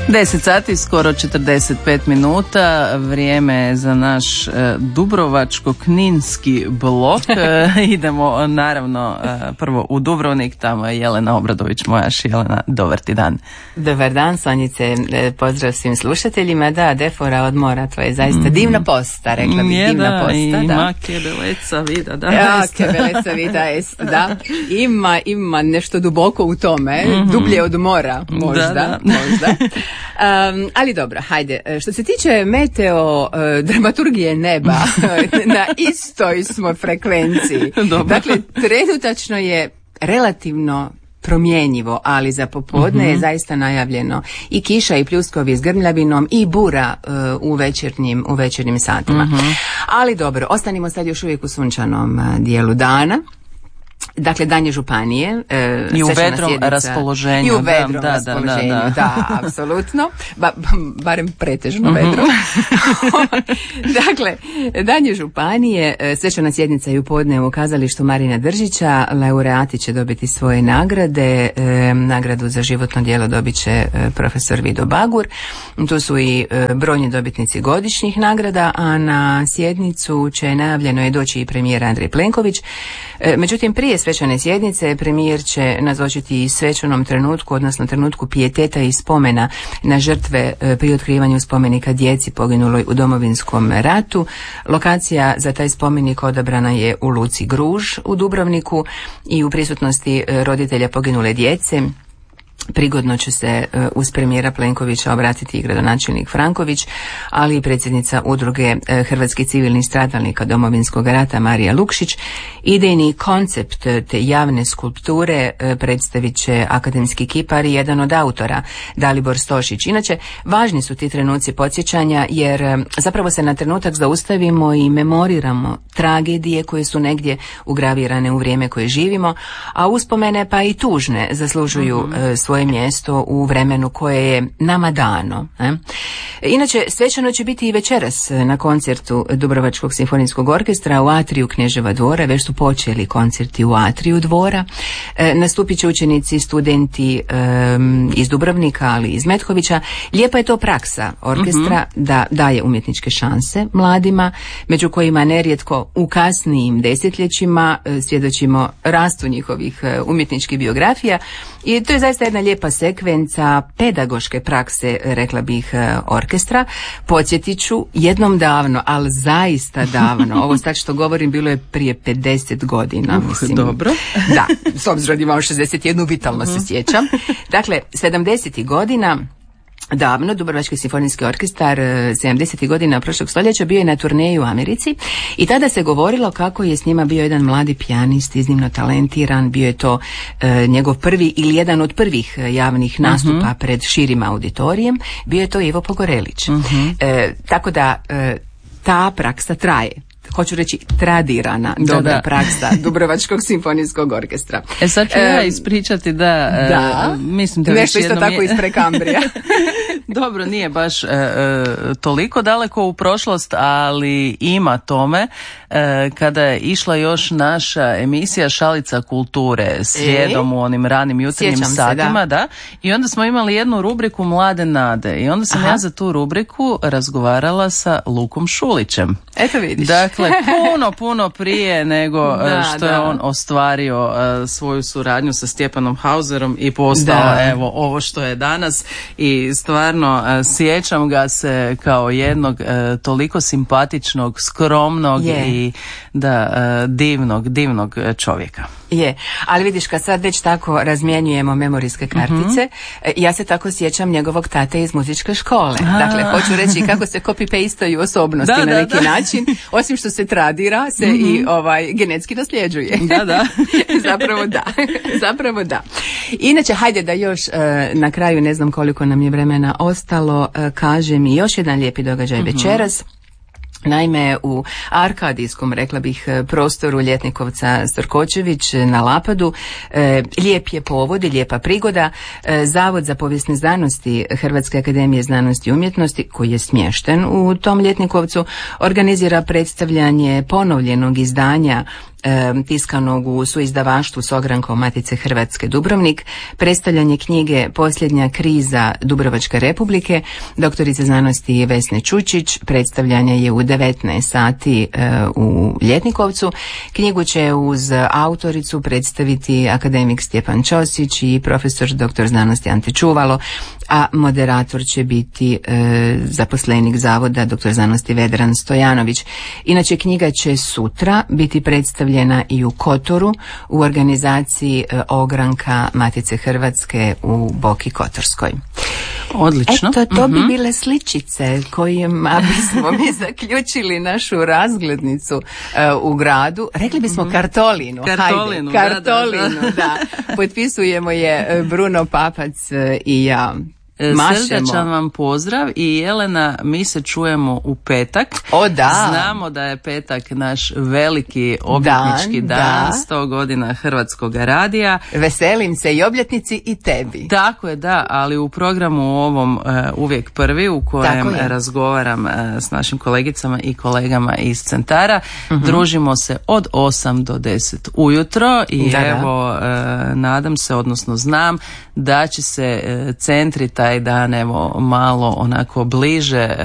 10 sati, skoro 45 minuta, vrijeme za naš dubrovačko-kninski blok. Idemo naravno prvo u Dubrovnik, tamo je Jelena Obradović, mojaš. Jelena, dobar ti dan. Dobar dan, Sonjice, pozdrav svim slušateljima. Da, defora od mora, to je zaista divna posta, rekla bih, divna posta. Ima kebeleca vida, da. Ja, kebeleca vida, da. Ima nešto duboko u tome, dublje od mora, možda. Ali dobro, hajde, što se tiče meteo dramaturgije neba, na istoj smo frekvenciji. Dakle, trenutačno je relativno promjenjivo, ali za popodne je zaista najavljeno i kiša i pljuskovi s grmljavinom i bura u večernjim satima. Ali dobro, ostanimo sad još uvijek u sunčanom dijelu dana. Dakle, dan je županije. I u vedrom raspoloženju. I u vedrom raspoloženju, da, apsolutno. Barem pretežno vedro. Dakle, dan je županije, svečana sjednica je u podne u kazalištu Marina Držića, laureati će dobiti svoje nagrade, nagradu za životno djelo dobit će profesor Vido Bagur, tu su i brojni dobitnici godišnjih nagrada, a na sjednicu će najavljeno je doći i premijer Andrej Plenković. Međutim, prije svečane sjednice premijer će nazočiti i svečanom trenutku, odnosno trenutku pijeteta i spomena na žrtve pri otkrivanju spomenika djeci poginuloj u Domovinskom ratu. Lokacija za taj spomenik odabrana je u luci Gruž u Dubrovniku i u prisutnosti roditelja poginule djece. Prigodno će se uz premijera Plenkovića obratiti i gradonačelnik Franković, ali i predsjednica udruge Hrvatskih civilnih stradalnika Domovinskog rata Marija Lukšić. Idejni koncept te javne skulpture predstavit će akademski kipar i jedan od autora, Dalibor Stošić. Inače, važni su ti trenuci podsjećanja jer zapravo se na trenutak zaustavimo i memoriramo tragedije koje su negdje ugravirane u vrijeme koje živimo, a uspomene pa i tužne zaslužuju svoje mjesto u vremenu koje je nama dano. Inače, svečano će biti i večeras na koncertu Dubrovačkog simfonijskog orkestra u atriju Kneževa dvora. Već su počeli koncerti u atriju dvora. Nastupit će učenici i studenti iz Dubrovnika, ali i iz Metkovića. Lijepa je to praksa orkestra da daje umjetničke šanse mladima, među kojima nerijetko u kasnijim desetljećima svjedočimo rastu njihovih umjetničkih biografija. I to je zaista jedna lijepa sekvenca pedagoške prakse, rekla bih, orkestra. Podsjetit ću, jednom davno, ali zaista davno, ovo sad što govorim bilo je prije 50 godina. Mislim. Dobro. Da, s obzirom da imam 61, vitalno se sjećam. Dakle, 70. godina, davno, Dubrovački simfonijski orkestar 70. godina prošlog stoljeća bio je na turneji u Americi i tada se govorilo kako je s njima bio jedan mladi pijanist, iznimno talentiran, bio je to njegov prvi ili jedan od prvih javnih nastupa pred širim auditorijem, bio je to Ivo Pogorelić. Tako da ta praksa traje. Hoću reći tradirana dobra praksa Dubrovačkog simfonijskog orkestra. Sad ću ja ispričati da mislim da nešto isto tako iz Prekambrija. Dobro, nije baš toliko daleko u prošlost, ali ima tome. Kada je išla još naša emisija Šalica kulture slijedom u onim ranim jutarnjim satima, da. I onda smo imali jednu rubriku Mlade nade i onda sam ja za tu rubriku razgovarala sa Lukom Šulićem. Eto vidiš. Dakle, puno prije nego što je on ostvario svoju suradnju sa Stjepanom Hauserom i postao evo ovo što je danas i stvarno sjećam ga se kao jednog toliko simpatičnog, skromnog i divnog čovjeka. Je, ali vidiš, kad sad već tako razmjenjujemo memorijske kartice, ja se tako sjećam njegovog tate iz muzičke škole. Dakle, hoću reći kako se copy-pastaju osobnosti na neki način, osim što se tradira, se i genetski nasljeđuje. Zapravo da. Inače, hajde da još na kraju, ne znam koliko nam je vremena ostalo, kažem i još jedan lijepi događaj večeras. Naime, u arkadijskom, rekla bih, prostoru Ljetnikovca Storkočević na Lapadu lijep je povod i lijepa prigoda. Zavod za povijesne znanosti Hrvatske akademije znanosti i umjetnosti, koji je smješten u tom Ljetnikovcu, organizira predstavljanje ponovljenog izdanja tiskanog u suizdavaštvu s ogrankom Matice Hrvatske Dubrovnik, predstavljanje knjige Posljednja kriza Dubrovačke Republike, doktorice znanosti Vesne Čučić, predstavljanje je u 19 sati u Ljetnikovcu. Knjigu će uz autoricu predstaviti akademik Stjepan Ćosić i profesor dr. znanosti Ante Čuvalo, a moderator će biti zaposlenik zavoda dr. znanosti Vedran Stojanović. Inače, knjiga će sutra biti predstavljena i u Kotoru u organizaciji ogranka Matice Hrvatske u Boki Kotorskoj. Odlično. Eto, to bi bile sličice kojima bismo mi zaključili našu razglednicu u gradu. Rekli bismo kartolinu. Kartolinu, hajde. Kartolinu, da. Potpisujemo je Bruno Papac i ja. Srdačan vam pozdrav i Jelena, mi se čujemo u petak. O da. Znamo da je petak naš veliki obljetnički dan 100 godina Hrvatskog radija. Veselim se i obljetnici i tebi. Tako je, da, ali u programu ovom uvijek prvi u kojem razgovaram s našim kolegicama i kolegama iz centara. Družimo se od 8 do 10 ujutro i evo nadam se, odnosno znam da će se centri taj dan evo malo onako bliže